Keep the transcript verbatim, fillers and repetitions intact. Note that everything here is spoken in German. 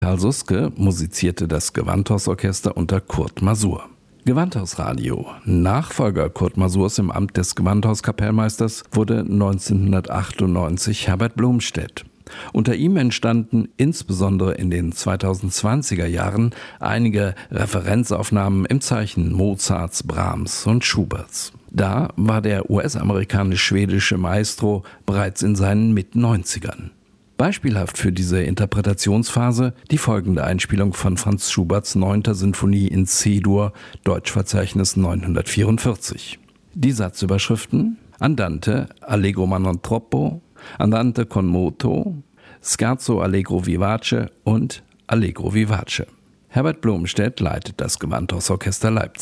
Karl Suske musizierte das Gewandhausorchester unter Kurt Masur. Gewandhausradio, Nachfolger Kurt Masurs im Amt des Gewandhauskapellmeisters, wurde neunzehnhundertachtundneunzig Herbert Blomstedt. Unter ihm entstanden insbesondere in den zweitausendzwanziger Jahren einige Referenzaufnahmen im Zeichen Mozarts, Brahms und Schuberts. Da war der U S-amerikanisch-schwedische Maestro bereits in seinen Mit-neunzigern. Beispielhaft für diese Interpretationsphase die folgende Einspielung von Franz Schuberts neunter Sinfonie in C-Dur, Deutschverzeichnis neunhundertvierundvierzig. Die Satzüberschriften: Andante, Allegro ma non troppo, Andante con moto, Scherzo allegro vivace und Allegro vivace. Herbert Blomstedt leitet das Gewandhausorchester Leipzig.